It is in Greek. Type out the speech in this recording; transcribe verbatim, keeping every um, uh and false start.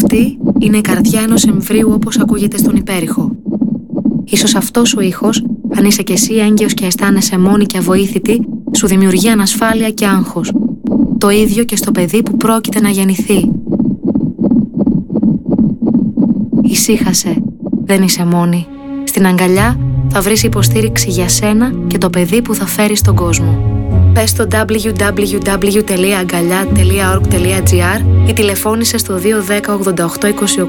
αυτή είναι η καρδιά ενός εμβρίου όπως ακούγεται στον υπέρηχο. Ίσως αυτός ο ήχος, αν είσαι κι εσύ έγκυος και αισθάνεσαι μόνη και αβοήθητη, σου δημιουργεί ανασφάλεια και άγχος. Το ίδιο και στο παιδί που πρόκειται να γεννηθεί. Ησύχασε, δεν είσαι μόνη. Στην αγκαλιά θα βρεις υποστήριξη για σένα και το παιδί που θα φέρεις στον κόσμο. Πες στο double-u double-u double-u τελεία αγκαλιά τελεία org τελεία gr ή τηλεφώνησε στο δύο ένα μηδέν ογδόντα οκτώ είκοσι οκτώ